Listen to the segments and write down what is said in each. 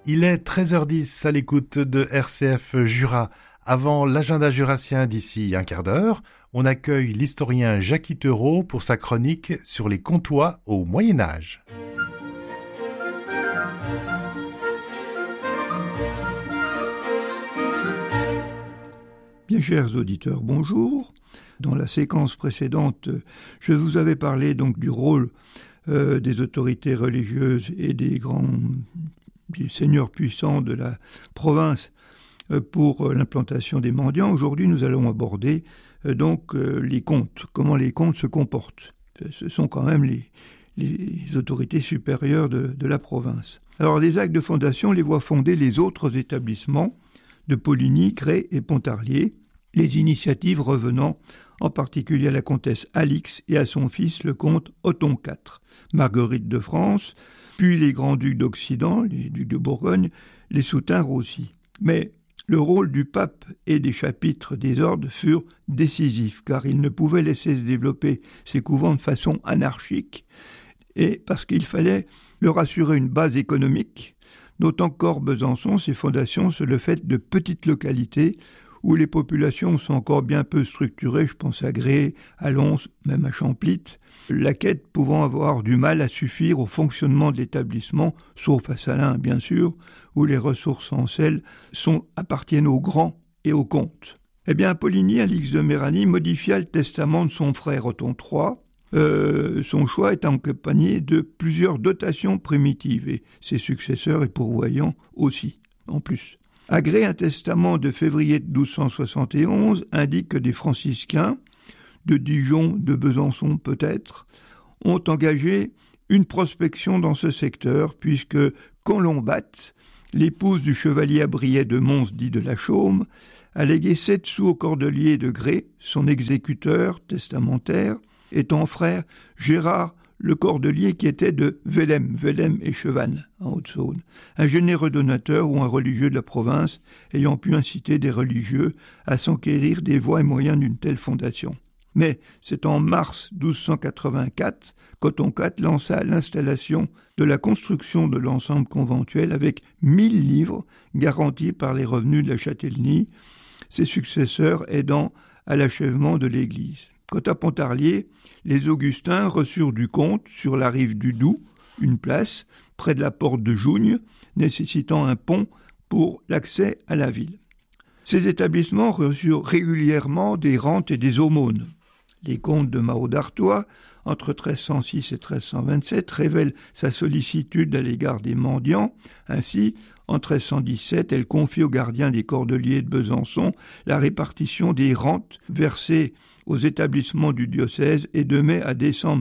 Il est 13h10 à l'écoute de RCF Jura. Avant l'agenda jurassien d'ici un quart d'heure, on accueille l'historien Jackie Theurault pour sa chronique sur les Comtois au Moyen-Âge. Bien chers auditeurs, bonjour. Dans la séquence précédente, je vous avais parlé donc du rôle des autorités religieuses et des seigneurs puissants de la province pour l'implantation des mendiants. Aujourd'hui, nous allons aborder les comtes, comment les comtes se comportent. Ce sont quand même les autorités supérieures de la province. Alors, les actes de fondation les voient fonder les autres établissements de Poligny, Grès et Pontarlier, les initiatives revenant en particulier à la comtesse Alix et à son fils le comte Othon IV, Marguerite de France, puis les grands-ducs d'Occident, les ducs de Bourgogne, les soutinrent aussi. Mais le rôle du pape et des chapitres des ordres furent décisifs, car il ne pouvait laisser se développer ces couvents de façon anarchique, et parce qu'il fallait leur assurer une base économique, d'autant qu'Or Besançon, ses fondations sur le fait de petites localités où les populations sont encore bien peu structurées, je pense à Grès, à Lons, même à Champlit, la quête pouvant avoir du mal à suffire au fonctionnement de l'établissement, sauf à Salins bien sûr, où les ressources en sel appartiennent aux grands et aux comtes. Eh bien, Poligny, Alix de Méranie, modifia le testament de son frère Othon III. Son choix est accompagné de plusieurs dotations primitives, et ses successeurs et pourvoyants aussi, en plus. À Grès, un testament de février 1271 indique que des franciscains, de Dijon, de Besançon peut-être, ont engagé une prospection dans ce secteur, puisque Colombatte, l'épouse du chevalier Abriet de Mons dit de la Chaume, a légué 7 sous au cordelier de Grès, son exécuteur testamentaire, étant frère Gérard le cordelier qui était de Vélem et Chevannes, en Haute-Saône, un généreux donateur ou un religieux de la province ayant pu inciter des religieux à s'enquérir des voies et moyens d'une telle fondation. Mais c'est en mars 1284 qu'Othon IV lança l'installation de la construction de l'ensemble conventuel avec 1000 livres garantis par les revenus de la châtellenie, ses successeurs aidant à l'achèvement de l'église. Quant à Pontarlier, les Augustins reçurent du comte, sur la rive du Doubs, une place, près de la porte de Jougne, nécessitant un pont pour l'accès à la ville. Ces établissements reçurent régulièrement des rentes et des aumônes. Les comtes de Mahau d'Artois, entre 1306 et 1327, révèlent sa sollicitude à l'égard des mendiants. Ainsi, en 1317, elle confie au gardien des cordeliers de Besançon la répartition des rentes versées aux établissements du diocèse, et de mai à décembre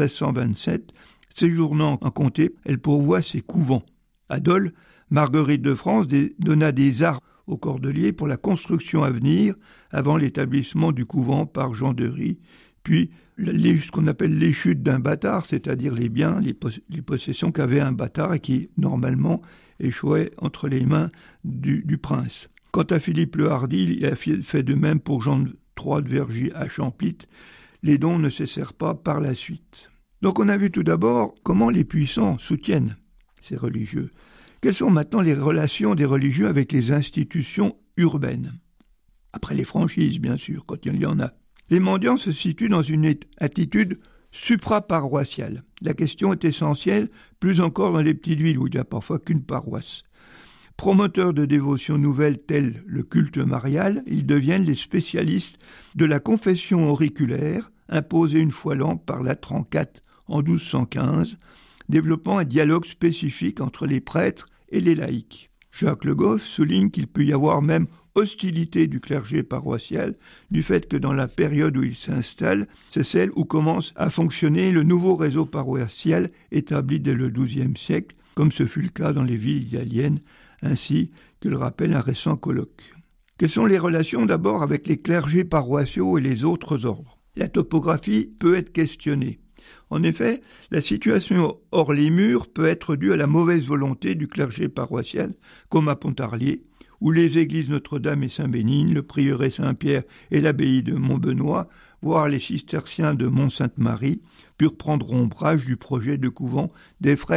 1327, séjournant en comté, elle pourvoit ses couvents. À Dole, Marguerite de France donna des arts aux cordeliers pour la construction à venir, avant l'établissement du couvent par Jean de Ries, puis ce qu'on appelle les chutes d'un bâtard, c'est-à-dire les biens, les possessions qu'avait un bâtard et qui, normalement, échouaient entre les mains du prince. Quant à Philippe le Hardi, il a fait de même pour Jean III de Vergy à Champlit. Les dons ne cessèrent pas par la suite. Donc on a vu tout d'abord comment les puissants soutiennent ces religieux. Quelles sont maintenant les relations des religieux avec les institutions urbaines? Après les franchises, bien sûr, quand il y en a. Les mendiants se situent dans une attitude supra-paroissiale. La question est essentielle, plus encore dans les petites villes où il n'y a parfois qu'une paroisse. Promoteurs de dévotions nouvelles telles le culte marial, ils deviennent les spécialistes de la confession auriculaire, imposée une fois l'an par Latran IV en 1215, développant un dialogue spécifique entre les prêtres et les laïcs. Jacques Le Goff souligne qu'il peut y avoir même hostilité du clergé paroissial, du fait que dans la période où il s'installe, c'est celle où commence à fonctionner le nouveau réseau paroissial établi dès le XIIe siècle, comme ce fut le cas dans les villes italiennes, ainsi que le rappelle un récent colloque. Quelles sont les relations d'abord avec les clergés paroissiaux et les autres ordres? La topographie peut être questionnée. En effet, la situation hors les murs peut être due à la mauvaise volonté du clergé paroissial, comme à Pontarlier, où les églises Notre-Dame et Saint-Bénigne, le prieuré Saint-Pierre et l'abbaye de Montbenoît, voire les cisterciens de Mont-Sainte-Marie, purent prendre ombrage du projet de couvent des frères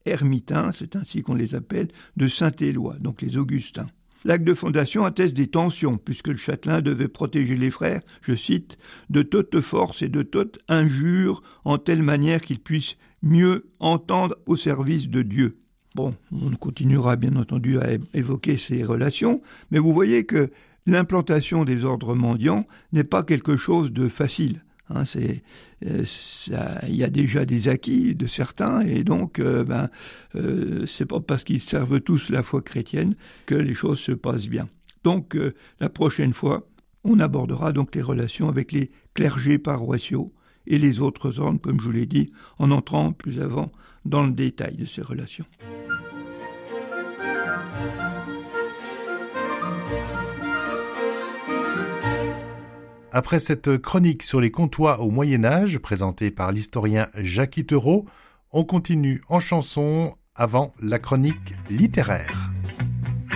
ermitains, c'est ainsi qu'on les appelle, de Saint-Éloi, donc les Augustins. L'acte de fondation atteste des tensions, puisque le châtelain devait protéger les frères, je cite, « de toute force et de toute injure, en telle manière qu'ils puissent mieux entendre au service de Dieu ». Bon, on continuera bien entendu à évoquer ces relations, mais vous voyez que l'implantation des ordres mendiants n'est pas quelque chose de facile. Il y a déjà des acquis de certains, et donc c'est pas parce qu'ils servent tous la foi chrétienne que les choses se passent bien. Donc la prochaine fois, on abordera donc les relations avec les clergés paroissiaux et les autres ordres, comme je vous l'ai dit, en entrant plus avant dans le détail de ces relations. Après cette chronique sur les Comtois au Moyen-Âge, présentée par l'historien Jacques Itereau, on continue en chanson avant la chronique littéraire.